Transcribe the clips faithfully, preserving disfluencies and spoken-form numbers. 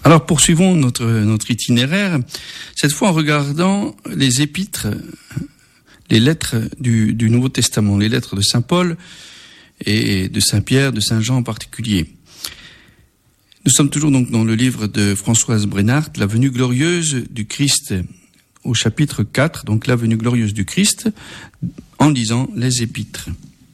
Alors poursuivons notre, notre itinéraire, cette fois en regardant les épîtres, les lettres du, du Nouveau Testament, les lettres de Saint Paul et de Saint Pierre, de Saint Jean en particulier. Nous sommes toujours donc dans le livre de Françoise Brenard, La venue glorieuse du Christ, au chapitre quatre, donc La venue glorieuse du Christ, en lisant les épîtres.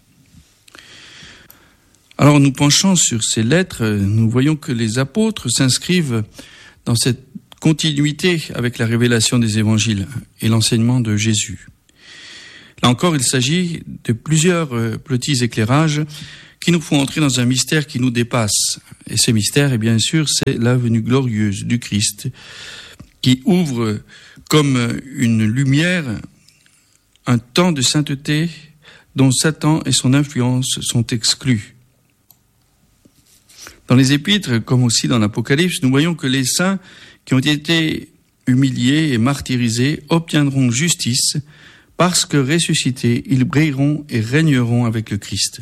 Alors, en nous penchant sur ces lettres, nous voyons que les apôtres s'inscrivent dans cette continuité avec la révélation des évangiles et l'enseignement de Jésus. Là encore, il s'agit de plusieurs petits éclairages qui nous font entrer dans un mystère qui nous dépasse. Et ce mystère, et bien sûr, c'est la venue glorieuse du Christ, qui ouvre comme une lumière un temps de sainteté dont Satan et son influence sont exclus. Dans les épîtres, comme aussi dans l'Apocalypse, nous voyons que les saints qui ont été humiliés et martyrisés obtiendront justice parce que ressuscités, ils brilleront et régneront avec le Christ.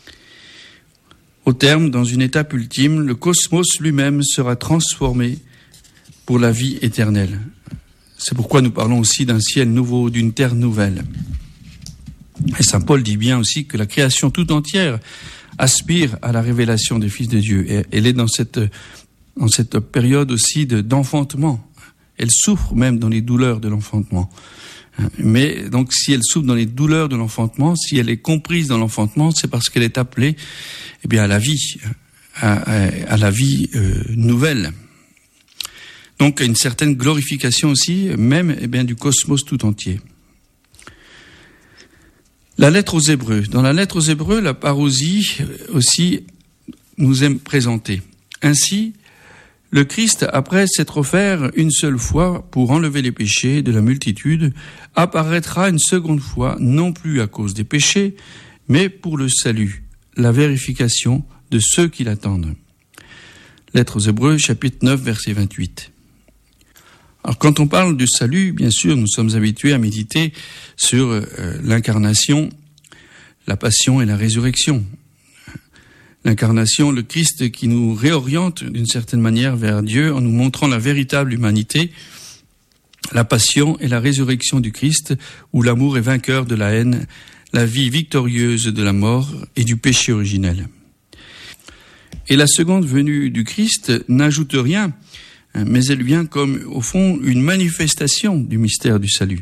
Au terme, dans une étape ultime, le cosmos lui-même sera transformé pour la vie éternelle. C'est pourquoi nous parlons aussi d'un ciel nouveau, d'une terre nouvelle. Et saint Paul dit bien aussi que la création tout entière aspire à la révélation des fils de Dieu. Et elle est dans cette, dans cette période aussi de, d'enfantement. Elle souffre même dans les douleurs de l'enfantement. Mais donc si elle souffre dans les douleurs de l'enfantement, si elle est comprise dans l'enfantement, c'est parce qu'elle est appelée eh bien, à la vie, à, à, à la vie euh, nouvelle. Donc à une certaine glorification aussi, même eh bien, du cosmos tout entier. La lettre aux Hébreux. Dans la lettre aux Hébreux, la parousie aussi nous est présentée. Ainsi, le Christ, après s'être offert une seule fois pour enlever les péchés de la multitude, apparaîtra une seconde fois, non plus à cause des péchés, mais pour le salut, la vérification de ceux qui l'attendent. Lettre aux Hébreux, chapitre neuf, verset vingt-huit. Alors quand on parle du salut, bien sûr, nous sommes habitués à méditer sur euh, l'incarnation, la passion et la résurrection. L'incarnation, le Christ qui nous réoriente d'une certaine manière vers Dieu en nous montrant la véritable humanité, la passion et la résurrection du Christ, où l'amour est vainqueur de la haine, la vie victorieuse de la mort et du péché originel. Et la seconde venue du Christ n'ajoute rien, mais elle vient comme, au fond, une manifestation du mystère du salut.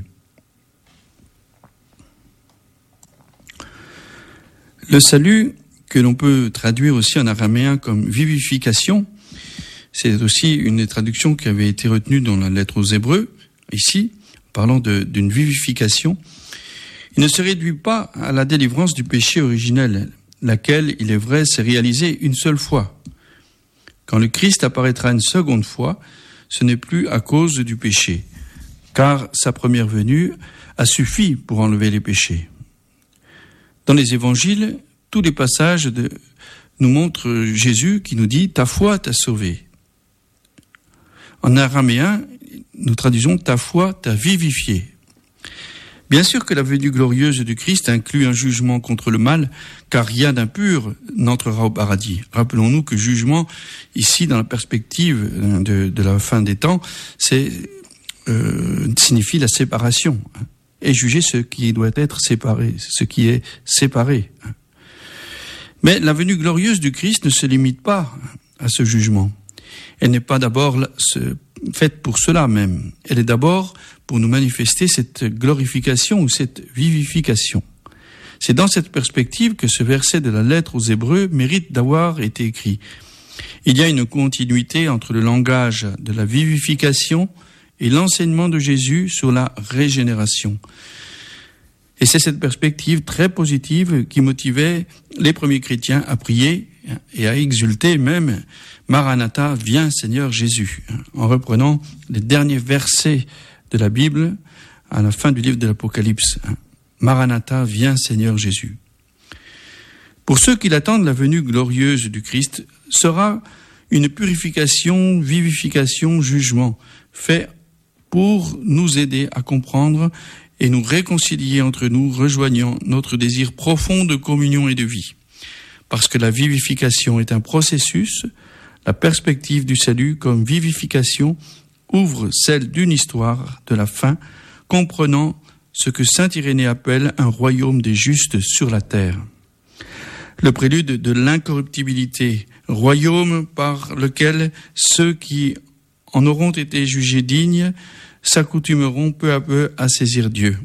Le salut, que l'on peut traduire aussi en araméen comme vivification, c'est aussi une traduction qui avait été retenue dans la lettre aux Hébreux, ici, parlant de, d'une vivification. Il ne se réduit pas à la délivrance du péché originel, laquelle, il est vrai, s'est réalisée une seule fois. Quand le Christ apparaîtra une seconde fois, ce n'est plus à cause du péché, car sa première venue a suffi pour enlever les péchés. Dans les évangiles, tous les passages de, nous montrent Jésus qui nous dit « ta foi t'a sauvé ». En araméen, nous traduisons « ta foi t'a vivifié ». Bien sûr que la venue glorieuse du Christ inclut un jugement contre le mal, car rien d'impur n'entrera au paradis. Rappelons-nous que jugement, ici, dans la perspective de, de la fin des temps, c'est, euh, signifie la séparation. Et juger ce qui doit être séparé, ce qui est séparé. Mais la venue glorieuse du Christ ne se limite pas à ce jugement. Elle n'est pas d'abord faite pour cela même. Elle est d'abord pour nous manifester cette glorification ou cette vivification. C'est dans cette perspective que ce verset de la lettre aux Hébreux mérite d'avoir été écrit. Il y a une continuité entre le langage de la vivification et l'enseignement de Jésus sur la régénération. Et c'est cette perspective très positive qui motivait les premiers chrétiens à prier et à exulter même « Maranatha, viens Seigneur Jésus », en reprenant les derniers versets de la Bible à la fin du livre de l'Apocalypse. « Maranatha, viens Seigneur Jésus ». Pour ceux qui l'attendent, la venue glorieuse du Christ sera une purification, vivification, jugement, fait pour nous aider à comprendre et nous réconcilier entre nous, rejoignant notre désir profond de communion et de vie. Parce que la vivification est un processus, La perspective du salut comme vivification ouvre celle d'une histoire de la fin, comprenant ce que saint Irénée appelle un royaume des justes sur la terre. Le prélude de l'incorruptibilité, royaume par lequel ceux qui en auront été jugés dignes s'accoutumeront peu à peu à saisir Dieu.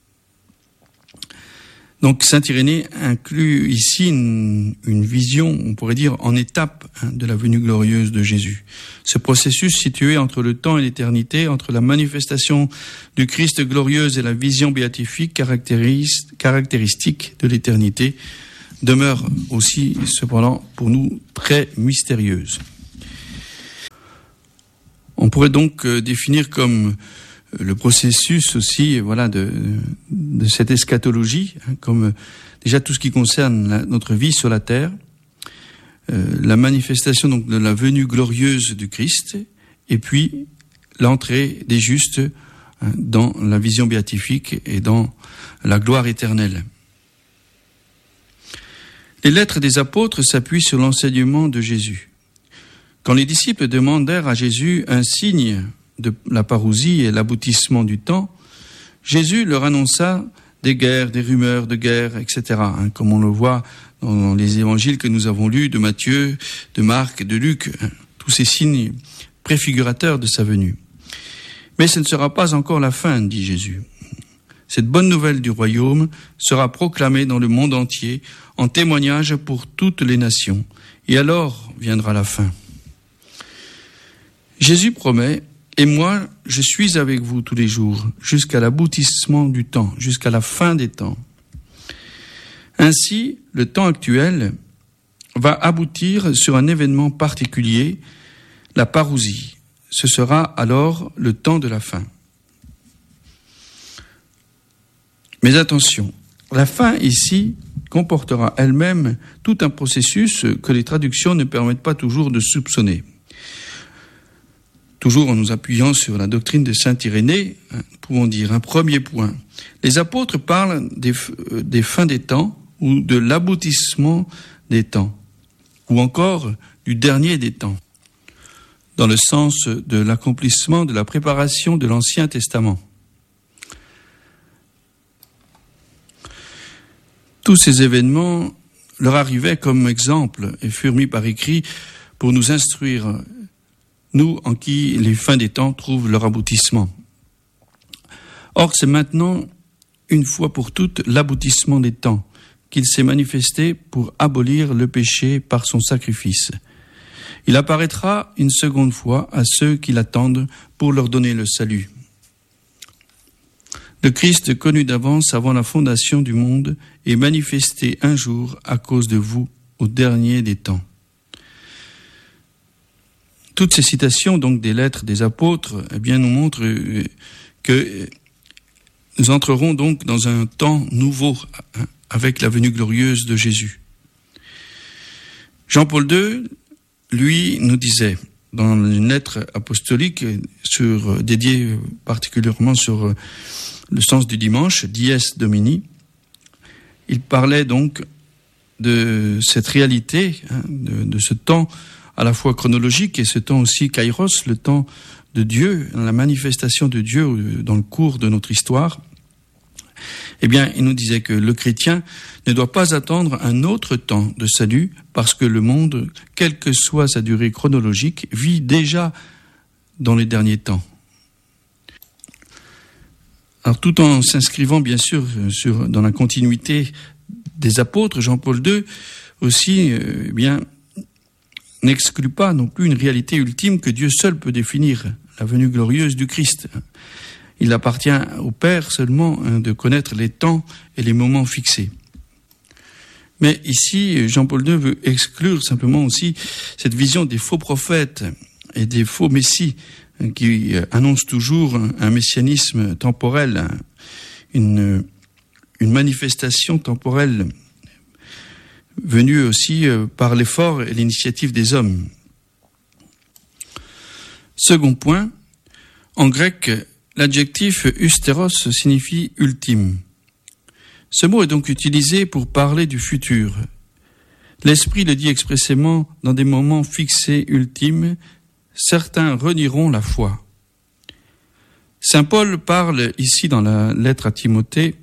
Donc saint Irénée inclut ici une, une vision, on pourrait dire, en étape hein, de la venue glorieuse de Jésus. Ce processus situé entre le temps et l'éternité, entre la manifestation du Christ glorieuse et la vision béatifique caractéristique de l'éternité, demeure aussi, cependant, pour nous, très mystérieuse. On pourrait donc définir comme le processus aussi, voilà, de, de cette eschatologie, hein, comme déjà tout ce qui concerne la, notre vie sur la terre, euh, la manifestation donc de la venue glorieuse du Christ, et puis l'entrée des justes hein, dans la vision béatifique et dans la gloire éternelle. Les lettres des apôtres s'appuient sur l'enseignement de Jésus. Quand les disciples demandèrent à Jésus un signe de la parousie et l'aboutissement du temps, Jésus leur annonça des guerres, des rumeurs de guerre, et cetera, hein, comme on le voit dans les évangiles que nous avons lus de Matthieu, de Marc, de Luc, hein, tous ces signes préfigurateurs de sa venue. Mais ce ne sera pas encore la fin, dit Jésus. Cette bonne nouvelle du royaume sera proclamée dans le monde entier en témoignage pour toutes les nations, et alors viendra la fin. Jésus promet: et moi, je suis avec vous tous les jours, jusqu'à l'aboutissement du temps, jusqu'à la fin des temps. Ainsi, le temps actuel va aboutir sur un événement particulier, la parousie. Ce sera alors le temps de la fin. Mais attention, la fin ici comportera elle-même tout un processus que les traductions ne permettent pas toujours de soupçonner. Toujours en nous appuyant sur la doctrine de saint Irénée, nous pouvons dire un premier point. Les apôtres parlent des, des fins des temps ou de l'aboutissement des temps, ou encore du dernier des temps, dans le sens de l'accomplissement de la préparation de l'Ancien Testament. Tous ces événements leur arrivaient comme exemple et furent mis par écrit pour nous instruire, nous en qui les fins des temps trouvent leur aboutissement. Or, c'est maintenant, une fois pour toutes, l'aboutissement des temps qu'il s'est manifesté pour abolir le péché par son sacrifice. Il apparaîtra une seconde fois à ceux qui l'attendent pour leur donner le salut. Le Christ, connu d'avance avant la fondation du monde, est manifesté un jour à cause de vous au dernier des temps. Toutes ces citations donc des lettres des apôtres eh bien, nous montrent que nous entrerons donc dans un temps nouveau avec la venue glorieuse de Jésus. Jean-Paul deux, lui, nous disait dans une lettre apostolique sur, dédiée particulièrement sur le sens du dimanche, Dies Domini, il parlait donc de cette réalité, hein, de, de ce temps à la fois chronologique et ce temps aussi kairos, le temps de Dieu, la manifestation de Dieu dans le cours de notre histoire. Eh bien, il nous disait que le chrétien ne doit pas attendre un autre temps de salut parce que le monde, quelle que soit sa durée chronologique, vit déjà dans les derniers temps. Alors, tout en s'inscrivant bien sûr sur, dans la continuité des apôtres, Jean-Paul deux aussi, eh bien, n'exclut pas non plus une réalité ultime que Dieu seul peut définir, la venue glorieuse du Christ. Il appartient au Père seulement de connaître les temps et les moments fixés. Mais ici, Jean-Paul deux veut exclure simplement aussi cette vision des faux prophètes et des faux messies qui annoncent toujours un messianisme temporel, une, une manifestation temporelle venue aussi par l'effort et l'initiative des hommes. Second point, en grec, l'adjectif ustéros signifie ultime. Ce mot est donc utilisé pour parler du futur. L'Esprit le dit expressément dans des moments fixés ultimes, certains renieront la foi. Saint Paul parle ici dans la lettre à Timothée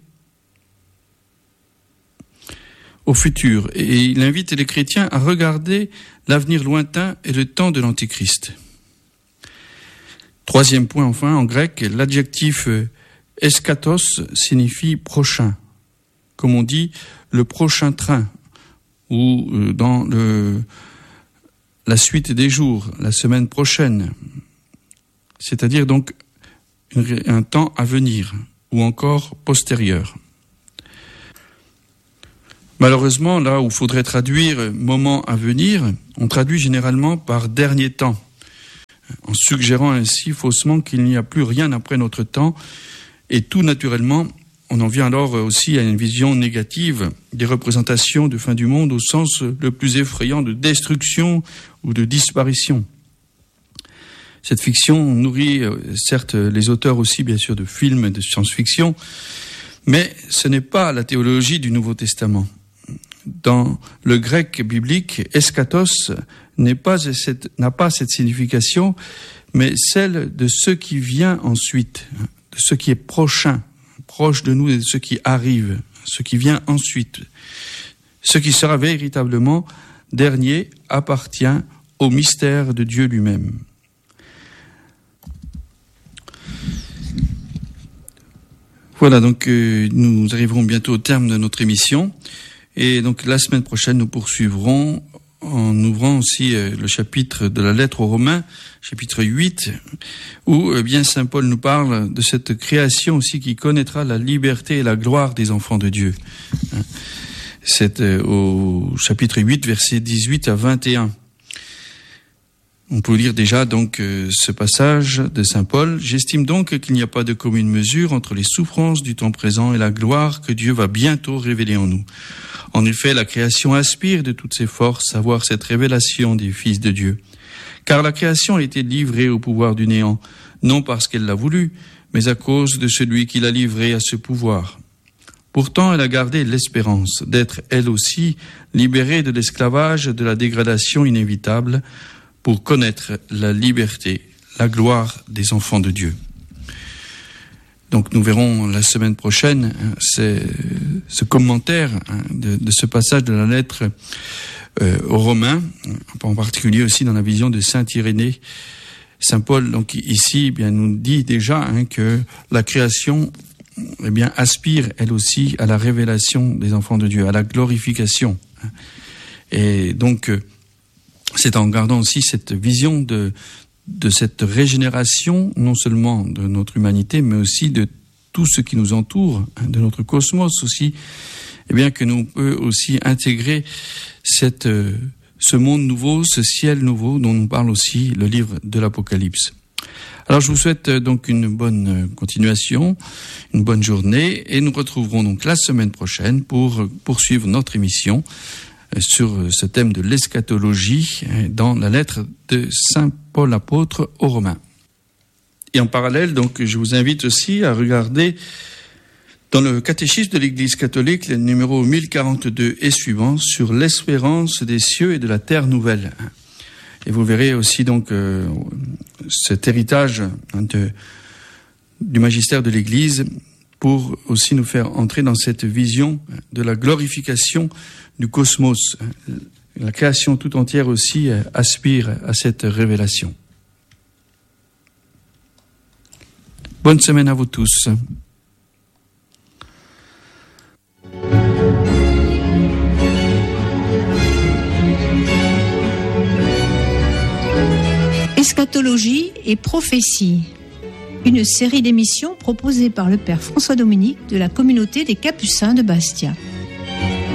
au futur et il invite les chrétiens à regarder l'avenir lointain et le temps de l'Antéchrist. Troisième point enfin, en grec, l'adjectif eschatos signifie prochain, comme on dit le prochain train, ou dans le, la suite des jours, la semaine prochaine, c'est-à-dire donc une, un temps à venir, ou encore postérieur. Malheureusement, là où il faudrait traduire moment à venir, on traduit généralement par dernier temps, en suggérant ainsi faussement qu'il n'y a plus rien après notre temps, et tout naturellement, on en vient alors aussi à une vision négative des représentations de fin du monde au sens le plus effrayant de destruction ou de disparition. Cette fiction nourrit certes les auteurs aussi bien sûr de films de science-fiction, mais ce n'est pas la théologie du Nouveau Testament. Dans le grec biblique, eschatos n'est pas cette, n'a pas cette signification, mais celle de ce qui vient ensuite, de ce qui est prochain, proche de nous et de ce qui arrive, ce qui vient ensuite. Ce qui sera véritablement dernier appartient au mystère de Dieu lui-même. Voilà, donc euh, nous arriverons bientôt au terme de notre émission. Et donc la semaine prochaine, nous poursuivrons en ouvrant aussi euh, le chapitre de la lettre aux Romains, chapitre huit, où euh, bien Saint Paul nous parle de cette création aussi qui connaîtra la liberté et la gloire des enfants de Dieu. C'est euh, au chapitre huit, versets dix-huit à vingt et un. On peut lire déjà donc euh, ce passage de Saint Paul. « J'estime donc qu'il n'y a pas de commune mesure entre les souffrances du temps présent et la gloire que Dieu va bientôt révéler en nous. En effet, la création aspire de toutes ses forces à voir cette révélation des fils de Dieu. Car la création a été livrée au pouvoir du néant, non parce qu'elle l'a voulu, mais à cause de celui qui l'a livrée à ce pouvoir. Pourtant, elle a gardé l'espérance d'être, elle aussi, libérée de l'esclavage de la dégradation inévitable, pour connaître la liberté, la gloire des enfants de Dieu. » Donc nous verrons la semaine prochaine hein, c'est, ce commentaire hein, de, de ce passage de la lettre euh, aux Romains, en particulier aussi dans la vision de Saint Irénée. Saint Paul, donc ici, eh bien, nous dit déjà hein, que la création eh bien, aspire elle aussi à la révélation des enfants de Dieu, à la glorification. Et donc, c'est en gardant aussi cette vision de de cette régénération, non seulement de notre humanité, mais aussi de tout ce qui nous entoure, de notre cosmos aussi, eh bien que nous peut aussi intégrer cette, ce monde nouveau, ce ciel nouveau, dont nous parle aussi le livre de l'Apocalypse. Alors je vous souhaite donc une bonne continuation, une bonne journée, et nous retrouverons donc la semaine prochaine pour poursuivre notre émission sur ce thème de l'eschatologie dans la lettre de Saint Paul apôtre aux Romains. Et en parallèle, donc, je vous invite aussi à regarder dans le catéchisme de l'Église catholique, le numéro mille quarante-deux et suivant, sur l'espérance des cieux et de la terre nouvelle. Et vous verrez aussi donc euh, cet héritage de, du magistère de l'Église pour aussi nous faire entrer dans cette vision de la glorification du cosmos. La création tout entière aussi aspire à cette révélation. Bonne semaine à vous tous. Eschatologie et prophétie. Une série d'émissions proposées par le Père François Dominique de la communauté des Capucins de Bastia.